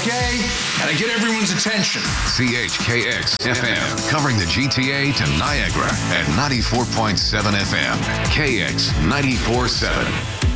okay? Gotta get everyone's attention. CHKX FM, covering the GTA to Niagara at 94.7 FM. KX 94.7.